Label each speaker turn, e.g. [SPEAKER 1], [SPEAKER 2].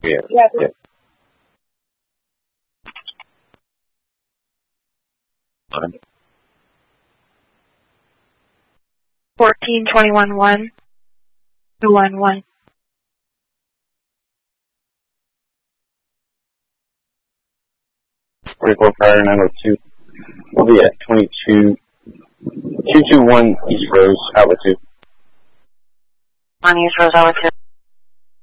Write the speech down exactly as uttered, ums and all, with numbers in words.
[SPEAKER 1] Yeah.
[SPEAKER 2] Yeah.
[SPEAKER 1] yeah. Fine.
[SPEAKER 2] Fourteen twenty-one one two one one.
[SPEAKER 1] Forty-four prior nine oh two. We'll be at twenty-two two two one East Rose, Outlet two.
[SPEAKER 2] On East Rose, Outlet two.